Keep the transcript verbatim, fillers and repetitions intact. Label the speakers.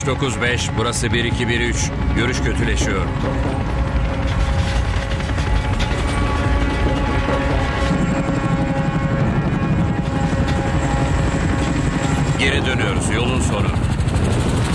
Speaker 1: dokuz beş, burası bir iki bir üç. Görüş kötüleşiyor. Geri dönüyoruz. Yolun sonu.